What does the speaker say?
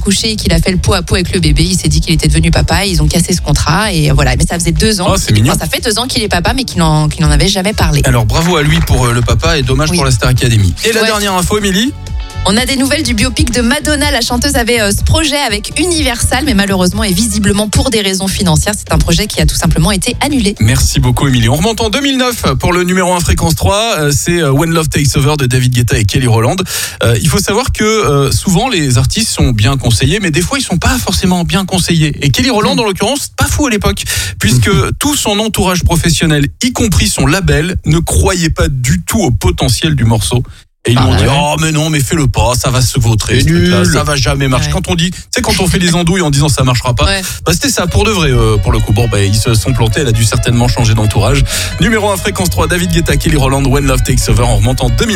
accouché et qu'il a fait le pot à pot avec le bébé, il s'est dit qu'il était devenu papa. Ils ont cassé ce contrat et voilà. Mais ça faisait 2 ans. Oh, c'est mignon. Ça fait 2 ans qu'il est papa, mais qu'il n'en avait jamais parlé. Alors bravo à lui pour le papa et dommage pour la Star Academy. Et la dernière info, Émilie ? On a des nouvelles du biopic de Madonna. La chanteuse avait ce projet avec Universal, mais malheureusement et visiblement pour des raisons financières, c'est un projet qui a tout simplement été annulé. Merci beaucoup, Émilie. On remonte en 2009 pour le numéro 1 Fréquence 3. C'est When Love Takes Over de David Guetta et Kelly Rowland. Il faut savoir que souvent les artistes sont bien conseillés, mais des fois ils sont pas forcément bien conseillés. Et Kelly Rowland, en l'occurrence, pas fou à l'époque, puisque tout son entourage professionnel, y compris son label, ne croyait pas du tout au potentiel du morceau. Et ils m'ont dit, oh mais non, mais fais-le pas, ça va se vautrer, ce truc-là, ça va jamais marcher. Quand on dit, tu sais, quand on fait les andouilles en disant ça marchera pas, bah c'était ça pour de vrai, pour le coup. Bon, bah ils se sont plantés, elle a dû certainement changer d'entourage. Numéro 1 Fréquence 3, David Guetta, Kelly Rowland, When Love Takes Over, on remonte en 2000.